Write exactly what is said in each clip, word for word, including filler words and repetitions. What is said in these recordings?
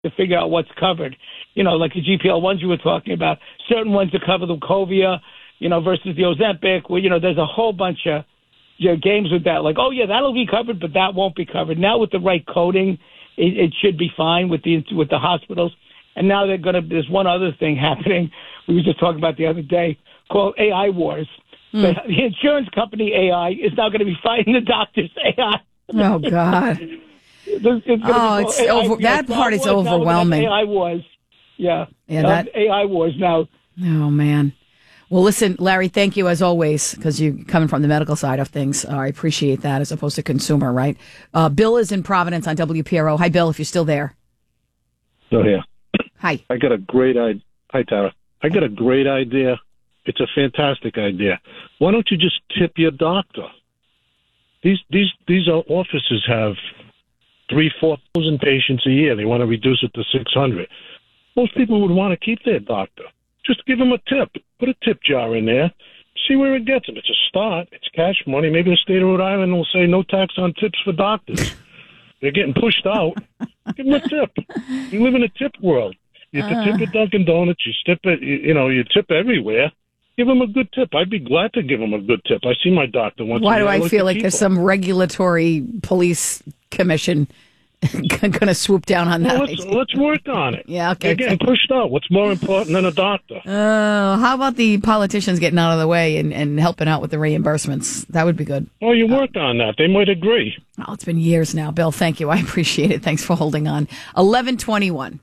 to figure out what's covered. You know, like the G P L ones you were talking about, certain ones that cover the Covia, you know, versus the Ozempic, where, you know, there's a whole bunch of you know, games with that. Like, oh, yeah, that'll be covered, but that won't be covered. Now with the right coding, it, it should be fine with the with the hospitals. And now they're going to, there's one other thing happening we were just talking about the other day called A I wars. Mm. The, the insurance company A I is now going to be fighting the doctors A I. Oh, God. it's, it's oh, it's A I, over, that know, part is overwhelming. A I wars. Yeah. Yeah, that A I wars now. Oh, man. Well, listen, Larry, thank you as always, because you're coming from the medical side of things. Uh, I appreciate that as opposed to consumer, right? Uh, Bill is in Providence on W P R O. Hi, Bill, if you're still there. Still here. Hi. I got a great idea. Hi, Tara. I got a great idea. It's a fantastic idea. Why don't you just tip your doctor? These these these offices have three, four thousand patients a year. They want to reduce it to six hundred. Most people would want to keep their doctor. Just give them a tip. Put a tip jar in there. See where it gets them. It's a start. It's cash money. Maybe the state of Rhode Island will say no tax on tips for doctors. They're getting pushed out. Give them a tip. You live in a tip world. You uh. tip at Dunkin' Donuts. You tip it. You, you know, you tip everywhere. Give them a good tip. I'd be glad to give them a good tip. I see my doctor once. Why a do year. I like feel like there's some regulatory police commission going to swoop down on that? Well, let's, let's work on it. Yeah, okay. They're getting pushed out. What's more important than a doctor? Oh, uh, how about the politicians getting out of the way and, and helping out with the reimbursements? That would be good. Well, you worked on that. They might agree. Oh, it's been years now. Bill, thank you. I appreciate it. Thanks for holding on. eleven twenty-one.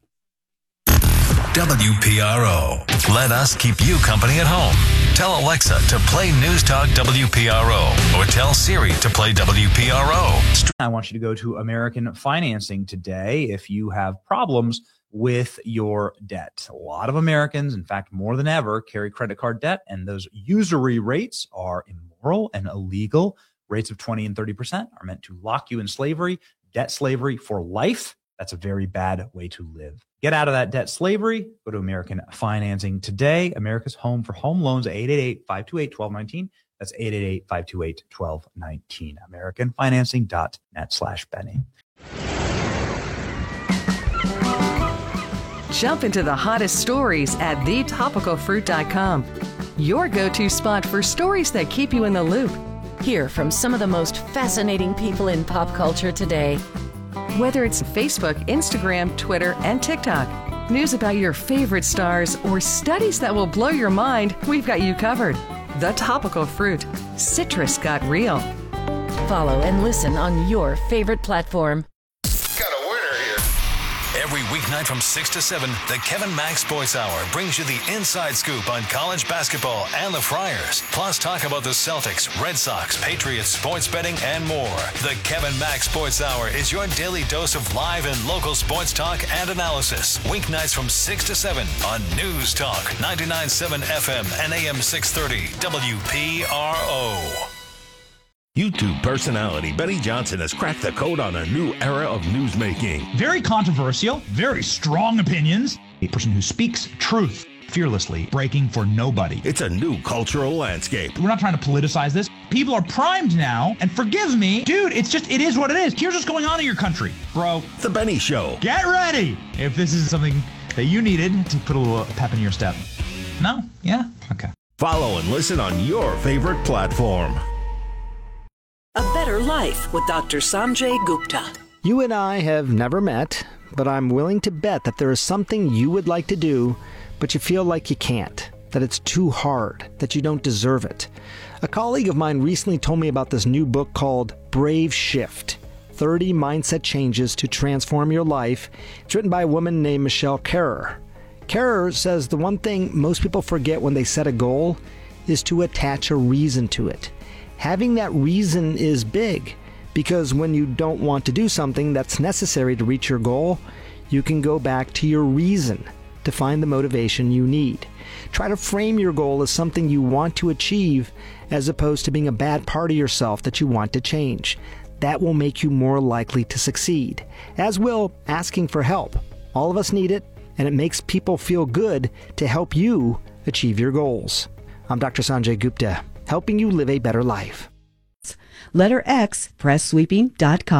W P R O. Let us keep you company at home. Tell Alexa to play News Talk W P R O or tell Siri to play W P R O. I want you to go to American Financing today if you have problems with your debt. A lot of Americans, in fact, more than ever, carry credit card debt, and those usury rates are immoral and illegal. Rates of twenty and thirty percent are meant to lock you in slavery, debt slavery for life. That's a very bad way to live. Get out of that debt slavery. Go to American Financing today. America's home for home loans, eight eight eight, five two eight, one two one nine. That's eight eight eight, five two eight, one two one nine. American Financing dot net slash Benny. Jump into the hottest stories at the topical fruit dot com. Your go-to spot for stories that keep you in the loop. Hear from some of the most fascinating people in pop culture today. Whether it's Facebook, Instagram, Twitter, and TikTok, news about your favorite stars, or studies that will blow your mind, we've got you covered. The Topical Fruit. Citrus got real. Follow and listen on your favorite platform. Got a winner here. Every weeknight from six to seven, the Kevin Mack Sports Hour brings you the inside scoop on college basketball and the Friars. Plus, talk about the Celtics, Red Sox, Patriots, sports betting, and more. The Kevin Mack Sports Hour is your daily dose of live and local sports talk and analysis. Weeknights from six to seven on News Talk, ninety-nine point seven F M and A M six thirty, W P R O. YouTube personality Benny Johnson has cracked the code on a new era of newsmaking. Very controversial, very strong opinions. A person who speaks truth fearlessly, breaking for nobody. It's a new cultural landscape. We're not trying to politicize this. People are primed now, and forgive me, dude, it's just, it is what it is. Here's what's going on in your country, bro. The Benny Show. Get ready if this is something that you needed to put a little pep in your step. No? Yeah? Okay. Follow and listen on your favorite platform. A Better Life with Doctor Sanjay Gupta. You and I have never met, but I'm willing to bet that there is something you would like to do, but you feel like you can't, that it's too hard, that you don't deserve it. A colleague of mine recently told me about this new book called Brave Shift, thirty Mindset Changes to Transform Your Life. It's written by a woman named Michelle Kerrer. Kerrer says the one thing most people forget when they set a goal is to attach a reason to it. Having that reason is big, because when you don't want to do something that's necessary to reach your goal, you can go back to your reason to find the motivation you need. Try to frame your goal as something you want to achieve, as opposed to being a bad part of yourself that you want to change. That will make you more likely to succeed, as will asking for help. All of us need it, and it makes people feel good to help you achieve your goals. I'm Doctor Sanjay Gupta, helping you live a better life. Letter X, press sweeping dot com.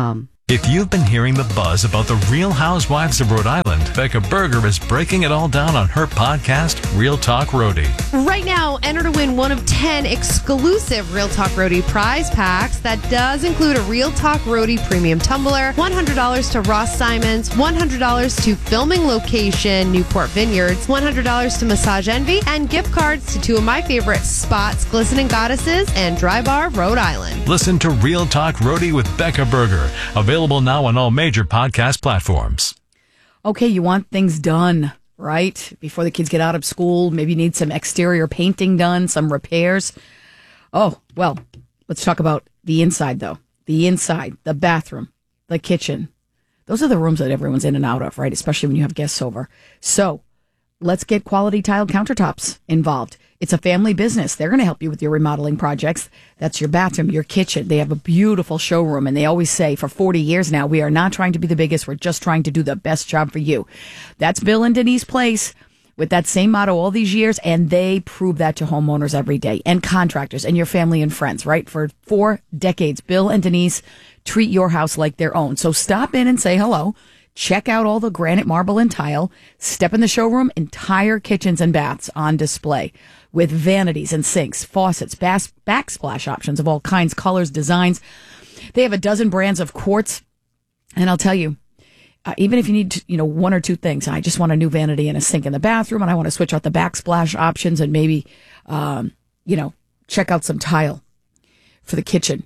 If you've been hearing the buzz about the Real Housewives of Rhode Island, Becca Berger is breaking it all down on her podcast, Real Talk Roadie. Right now, enter to win one of ten exclusive Real Talk Roadie prize packs. That does include a Real Talk Roadie premium tumbler, one hundred dollars to Ross Simons, one hundred dollars to Filming Location, Newport Vineyards, one hundred dollars to Massage Envy, and gift cards to two of my favorite spots, Glistening Goddesses and Dry Bar, Rhode Island. Listen to Real Talk Roadie with Becca Berger. Available now on all major podcast platforms. Okay, you want things done, right? Before the kids get out of school, maybe you need some exterior painting done, some repairs. Oh, well, let's talk about the inside, though. The inside, the bathroom, the kitchen. Those are the rooms that everyone's in and out of, right? Especially when you have guests over. So let's get Quality Tile Countertops involved. It's a family business. They're going to help you with your remodeling projects. That's your bathroom, your kitchen. They have a beautiful showroom, and they always say for forty years now, we are not trying to be the biggest. We're just trying to do the best job for you. That's Bill and Denise Place with that same motto all these years, and they prove that to homeowners every day and contractors and your family and friends, right? For four decades, Bill and Denise treat your house like their own. So stop in and say hello. Check out all the granite, marble, and tile. Step in the showroom, entire kitchens and baths on display with vanities and sinks, faucets, bas- backsplash options of all kinds, colors, designs. They have a dozen brands of quartz. And I'll tell you, uh, even if you need, you know, one or two things, I just want a new vanity and a sink in the bathroom, and I want to switch out the backsplash options and maybe, um, you know, check out some tile for the kitchen.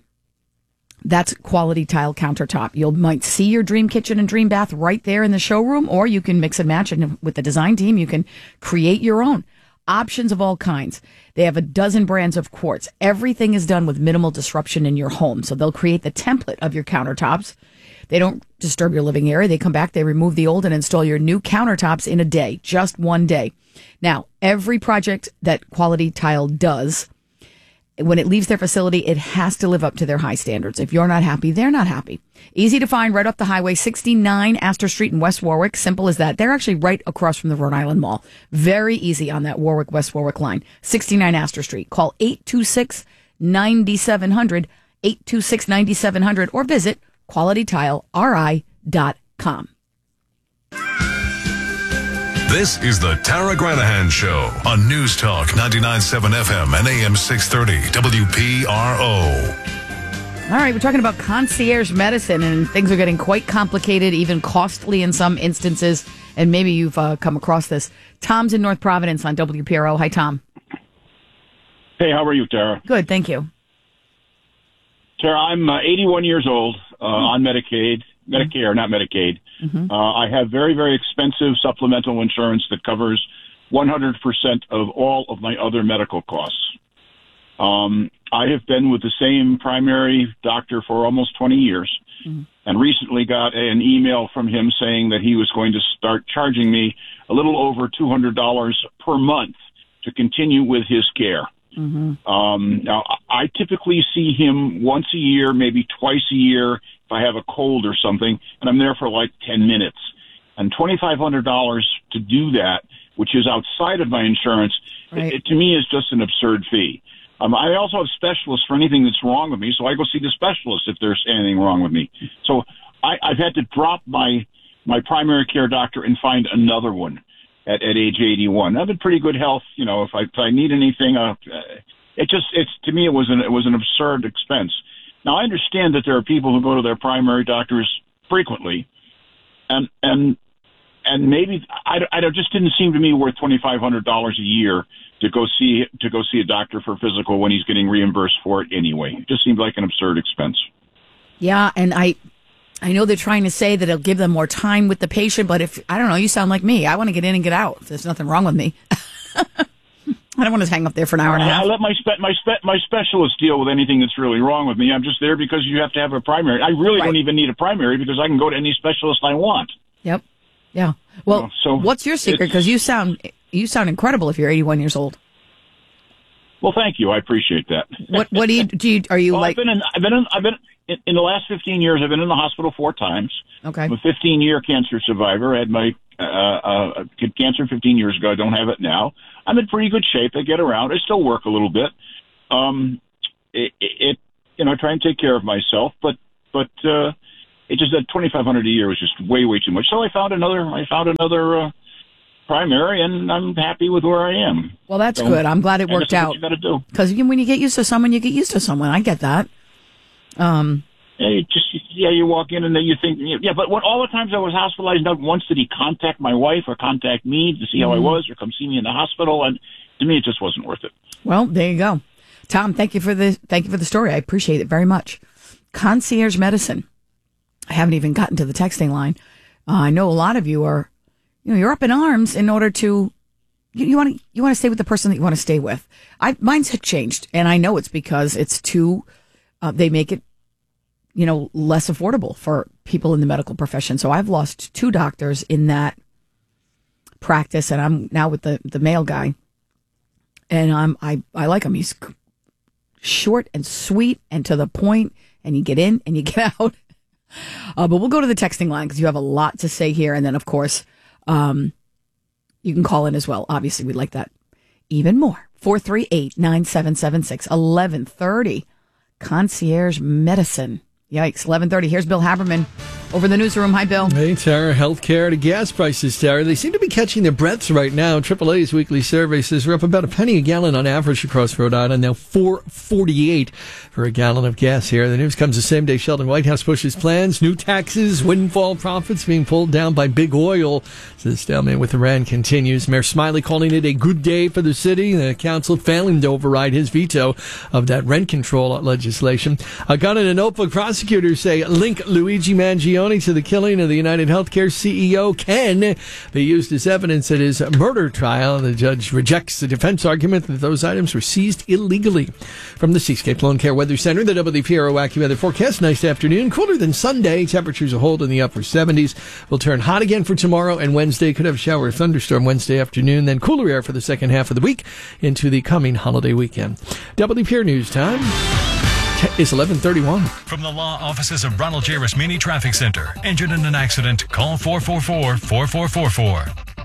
That's Quality Tile Countertop. You might see your dream kitchen and dream bath right there in the showroom, or you can mix and match, and with the design team, you can create your own. Options of all kinds. They have a dozen brands of quartz. Everything is done with minimal disruption in your home. So they'll create the template of your countertops. They don't disturb your living area. They come back, they remove the old, and install your new countertops in a day, just one day. Now, every project that Quality Tile does, when it leaves their facility, it has to live up to their high standards. If you're not happy, they're not happy. Easy to find right off the highway, sixty-nine Astor Street in West Warwick. Simple as that. They're actually right across from the Rhode Island Mall. Very easy on that Warwick, West Warwick line. sixty-nine Astor Street. Call eight two six, nine seven zero zero, eight two six, nine seven zero zero, or visit quality tile r i dot com. This is the Tara Granahan Show on News Talk ninety-nine point seven F M and A M six thirty W P R O. All right, we're talking about concierge medicine, and things are getting quite complicated, even costly in some instances, and maybe you've uh, come across this. Tom's in North Providence on W P R O. Hi, Tom. Hey, how are you, Tara? Good, thank you. Tara, I'm uh, eighty-one years old, uh, on Medicaid, Medicare, not Medicaid. Mm-hmm. Uh, I have very, very expensive supplemental insurance that covers one hundred percent of all of my other medical costs. Um, I have been with the same primary doctor for almost twenty years, mm-hmm. and recently got an email from him saying that he was going to start charging me a little over two hundred dollars per month to continue with his care. Mm-hmm. Um, now, I typically see him once a year, maybe twice a year if I have a cold or something, and I'm there for like ten minutes. And twenty-five hundred dollars to do that, which is outside of my insurance, right. it, it, to me is just an absurd fee. Um, I also have specialists for anything that's wrong with me, so I go see the specialist if there's anything wrong with me. So I, I've had to drop my my primary care doctor and find another one at, at age eighty-one. I'm in pretty good health, you know. If I if I need anything, uh, it just it's to me it was an it was an absurd expense. Now I understand that there are people who go to their primary doctors frequently, and and and maybe I, I just didn't seem to me worth twenty-five hundred dollars a year to go see to go see a doctor for physical when he's getting reimbursed for it anyway. It just seemed like an absurd expense. Yeah, and I I know they're trying to say that it'll give them more time with the patient, but if I don't know, you sound like me. I want to get in and get out. There's nothing wrong with me. I don't want to hang up there for an hour and a half. I let my spe- my spe- my specialist deal with anything that's really wrong with me. I'm just there because you have to have a primary. I really right. don't even need a primary because I can go to any specialist I want. Yep. Yeah. Well, you know, so what's your secret? Because you sound you sound incredible if you're eighty-one years old. Well, thank you. I appreciate that. What What do you do? You, are you well, like? I've been in. I've been in. I've been in, in the last fifteen years. I've been in the hospital four times. Okay. I'm a fifteen year cancer survivor. I had my uh, uh, cancer fifteen years ago. I don't have it now. I'm in pretty good shape. I get around. I still work a little bit. Um, it, it you know, I try and take care of myself, but but uh, it just that twenty-five hundred a year was just way, way too much. So I found another, I found another uh, primary, and I'm happy with where I am. Well, that's so, good. I'm glad it worked out. You got to do because when you get used to someone, you get used to someone. I get that. Um, yeah, you just yeah, you walk in and then you think yeah, but when all the times I was hospitalized, not once did he contact my wife or contact me to see how mm-hmm. I was or come see me in the hospital, and to me, it just wasn't worth it. Well, there you go, Tom. Thank you for the thank you for the story. I appreciate it very much. Concierge medicine. I haven't even gotten to the texting line. Uh, I know a lot of you are, you know, you're up in arms in order to, you want to, you want to stay with the person that you want to stay with. I, mine's had changed, and I know it's because it's too, uh, they make it, you know, less affordable for people in the medical profession. So I've lost two doctors in that practice, and I'm now with the, the male guy, and I'm, I, I like him. He's short and sweet and to the point, and you get in and you get out. Uh, but we'll go to the texting line because you have a lot to say here. And then, of course, um, you can call in as well. Obviously, we'd like that even more. four three eight, nine seven seven six, eleven thirty. Concierge medicine. Yikes, eleven thirty. Here's Bill Haberman over the newsroom. Hi, Bill. Hey, Tara. Healthcare to gas prices, Tara. They seem to be catching their breaths right now. triple A's weekly survey says we're up about a penny a gallon on average across Rhode Island. Now four forty-eight for a gallon of gas here. The news comes the same day Sheldon Whitehouse pushes plans. New taxes, windfall profits being pulled down by big oil. So the stalemate with Iran continues. Mayor Smiley calling it a good day for the city. The council failing to override his veto of that rent control legislation. A gun in a notebook. Prosecutors say link Luigi Mangione to the killing of the United Healthcare C E O can be used as evidence at his murder trial. The judge rejects the defense argument that those items were seized illegally. From the Seascape Lawn Care Weather Center, the W P R O AccuWeather forecast. Nice afternoon, cooler than Sunday. Temperatures will hold in the upper seventies. Will turn hot again for tomorrow and Wednesday. Could have a shower or thunderstorm Wednesday afternoon. Then cooler air for the second half of the week into the coming holiday weekend. W P R News time. It's eleven thirty-one. From the law offices of Ronald J. Rasmini Traffic Center. Injured in an accident? Call four four four, four four four four.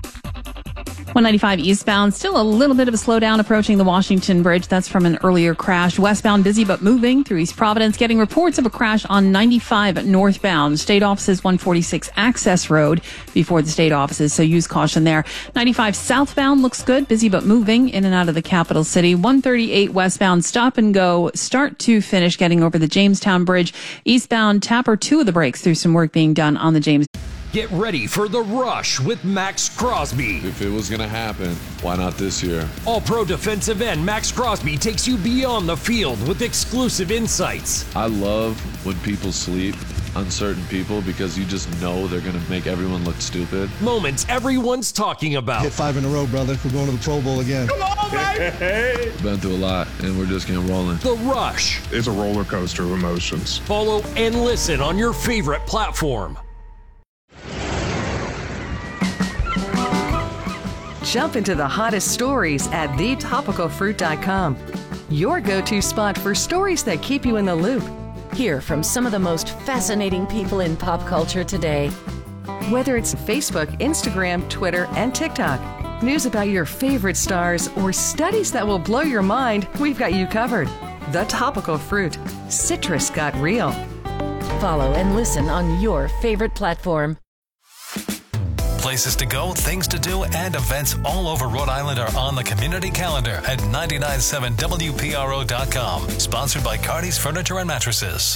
one ninety-five eastbound, still a little bit of a slowdown approaching the Washington Bridge. That's from an earlier crash. Westbound busy but moving through East Providence. Getting reports of a crash on ninety-five northbound. State offices one forty-six Access Road before the state offices, so use caution there. ninety-five southbound looks good, busy but moving in and out of the capital city. one thirty-eight westbound stop and go, start to finish getting over the Jamestown Bridge. Eastbound Tapper, two of the brakes through some work being done on the James. Get ready for The Rush with Max Crosby. If it was going to happen, why not this year? All-Pro defensive end Max Crosby takes you beyond the field with exclusive insights. I love when people sleep on certain people because you just know they're going to make everyone look stupid. Moments everyone's talking about. Hit five in a row, brother. We're going to the Pro Bowl again. Come on, baby! Been through a lot, and we're just getting rolling. The Rush. It's a roller coaster of emotions. Follow and listen on your favorite platform. Jump into the hottest stories at the topical fruit dot com. Your go-to spot for stories that keep you in the loop. Hear from some of the most fascinating people in pop culture today. Whether it's Facebook, Instagram, Twitter, and TikTok, news about your favorite stars, or studies that will blow your mind, we've got you covered. The Topical Fruit. Citrus got real. Follow and listen on your favorite platform. Places to go, things to do, and events all over Rhode Island are on the community calendar at nine nine seven W P R O dot com. Sponsored by Cardi's Furniture and Mattresses.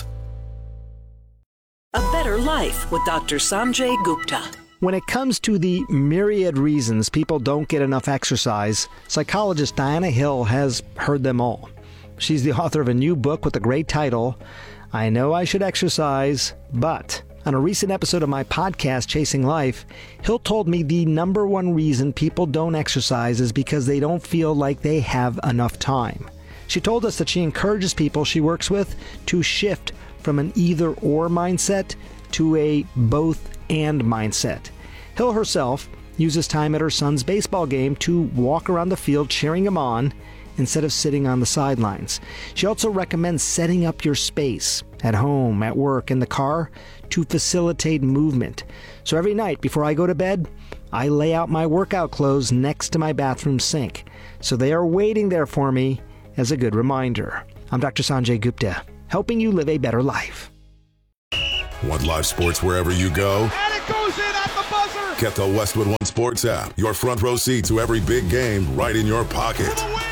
A Better Life with Doctor Sanjay Gupta. When it comes to the myriad reasons people don't get enough exercise, psychologist Diana Hill has heard them all. She's the author of a new book with a great title, I Know I Should Exercise, But... On a recent episode of my podcast, Chasing Life, Hill told me the number one reason people don't exercise is because they don't feel like they have enough time. She told us that she encourages people she works with to shift from an either-or mindset to a both-and mindset. Hill herself uses time at her son's baseball game to walk around the field cheering him on instead of sitting on the sidelines. She also recommends setting up your space at home, at work, in the car to facilitate movement. So every night before I go to bed, I lay out my workout clothes next to my bathroom sink. So they are waiting there for me as a good reminder. I'm Doctor Sanjay Gupta, helping you live a better life. Want live sports wherever you go? And it goes in at the buzzer! Get the Westwood One Sports app. Your front row seat to every big game right in your pocket.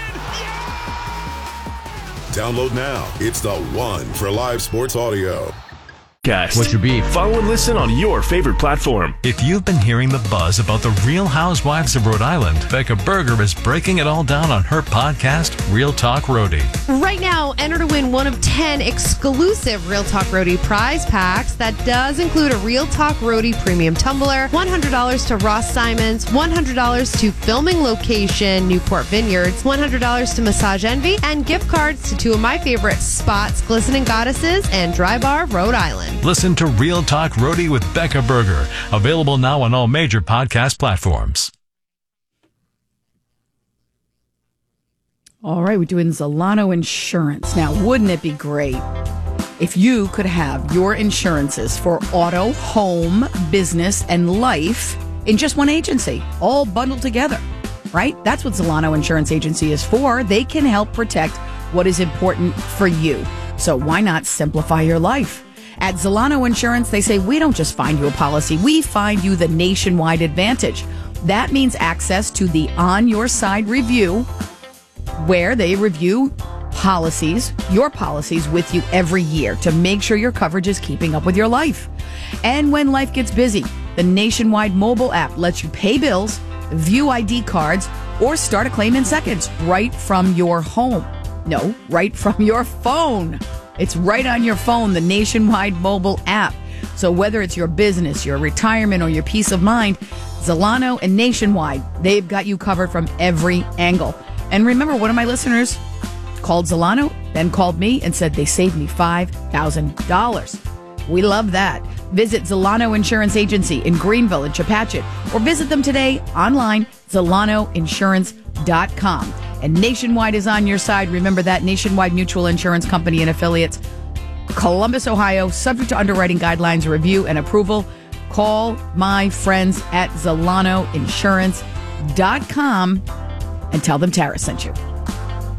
Download now. It's the one for live sports audio. What's your beef? Follow and listen on your favorite platform. If you've been hearing the buzz about the Real Housewives of Rhode Island, Becca Berger is breaking it all down on her podcast, Real Talk Roadie. Right now, enter to win one of ten exclusive Real Talk Roadie prize packs. That does include a Real Talk Roadie premium tumbler, one hundred dollars to Ross Simons, one hundred dollars to filming location, Newport Vineyards, one hundred dollars to Massage Envy, and gift cards to two of my favorite spots, Glistening Goddesses and Dry Bar, Rhode Island. Listen to Real Talk Roadie with Becca Berger. Available now on all major podcast platforms. All right, we're doing Zolano Insurance. Now, wouldn't it be great if you could have your insurances for auto, home, business, and life in just one agency, all bundled together, right? That's what Zolano Insurance Agency is for. They can help protect what is important for you. So why not simplify your life? At Zolano Insurance, they say, we don't just find you a policy, we find you the nationwide advantage. That means access to the On Your Side review, where they review policies, your policies with you every year to make sure your coverage is keeping up with your life. And when life gets busy, the nationwide mobile app lets you pay bills, view I D cards, or start a claim in seconds right from your home. No, right from your phone. It's right on your phone, the nationwide mobile app. So whether it's your business, your retirement, or your peace of mind, Zolano and Nationwide, they've got you covered from every angle. And remember, one of my listeners called Zolano, then called me and said they saved me five thousand dollars. We love that. Visit Zolano Insurance Agency in Greenville and Chepachet, or visit them today online, zolano insurance dot com. And Nationwide is on your side. Remember that, Nationwide Mutual Insurance Company and affiliates, Columbus, Ohio, subject to underwriting guidelines, review, and approval. Call my friends at zolano insurance dot com and tell them Tara sent you.